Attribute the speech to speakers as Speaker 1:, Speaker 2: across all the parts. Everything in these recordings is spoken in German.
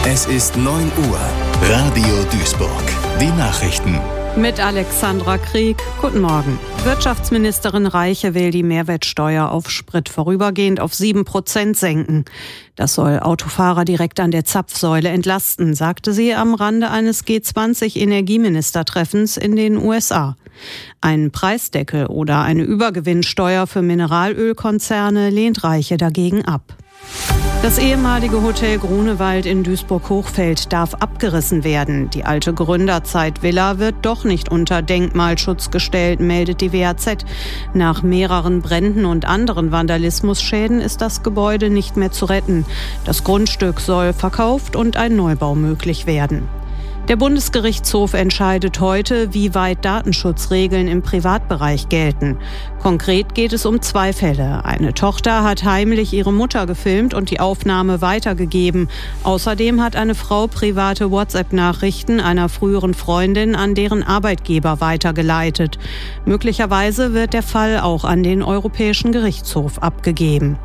Speaker 1: Es ist 9 Uhr. Radio Duisburg. Die Nachrichten.
Speaker 2: Mit Alexandra Krieg. Guten Morgen. Wirtschaftsministerin Reiche will die Mehrwertsteuer auf Sprit vorübergehend auf 7% senken. Das soll Autofahrer direkt an der Zapfsäule entlasten, sagte sie am Rande eines G20-Energieministertreffens in den USA. Einen Preisdeckel oder eine Übergewinnsteuer für Mineralölkonzerne lehnt Reiche dagegen ab. Das ehemalige Hotel Grunewald in Duisburg-Hochfeld darf abgerissen werden. Die alte Gründerzeit-Villa wird doch nicht unter Denkmalschutz gestellt, meldet die WAZ. Nach mehreren Bränden und anderen Vandalismusschäden ist das Gebäude nicht mehr zu retten. Das Grundstück soll verkauft und ein Neubau möglich werden. Der Bundesgerichtshof entscheidet heute, wie weit Datenschutzregeln im Privatbereich gelten. Konkret geht es um 2 Fälle. Eine Tochter hat heimlich ihre Mutter gefilmt und die Aufnahme weitergegeben. Außerdem hat eine Frau private WhatsApp-Nachrichten einer früheren Freundin an deren Arbeitgeber weitergeleitet. Möglicherweise wird der Fall auch an den Europäischen Gerichtshof abgegeben.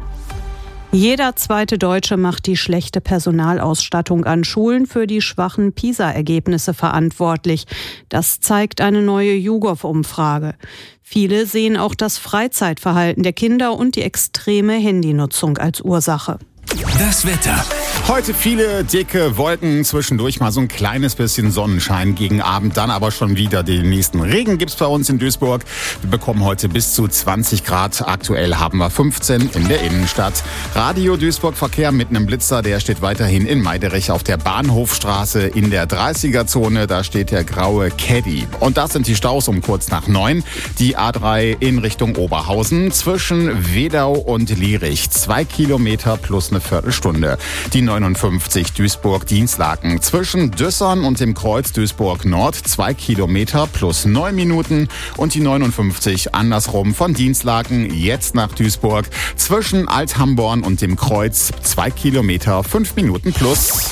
Speaker 2: Jeder zweite Deutsche macht die schlechte Personalausstattung an Schulen für die schwachen PISA-Ergebnisse verantwortlich. Das zeigt eine neue YouGov-Umfrage. Viele sehen auch das Freizeitverhalten der Kinder und die extreme Handynutzung als Ursache.
Speaker 1: Das Wetter.
Speaker 3: Heute viele dicke Wolken, zwischendurch mal so ein kleines bisschen Sonnenschein gegen Abend, dann aber schon wieder den nächsten Regen gibt's bei uns in Duisburg. Wir bekommen heute bis zu 20 Grad, aktuell haben wir 15 in der Innenstadt. Radio Duisburg Verkehr mit einem Blitzer, der steht weiterhin in Meiderich auf der Bahnhofstraße in der 30er-Zone, da steht der graue Caddy. Und das sind die Staus um kurz nach 9. Die A3 in Richtung Oberhausen zwischen Wedau und Lierich, 2 Kilometer plus eine Viertelstunde. Die 59 Duisburg-Dienstlaken zwischen Düssern und dem Kreuz Duisburg Nord 2 Kilometer plus 9 Minuten und die 59 andersrum von Dienstlaken jetzt nach Duisburg zwischen Althamborn und dem Kreuz 2 Kilometer 5 Minuten plus.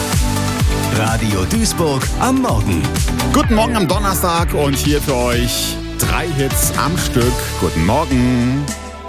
Speaker 1: Radio Duisburg am Morgen.
Speaker 3: Guten Morgen am Donnerstag und hier für euch 3 Hits am Stück. Guten Morgen.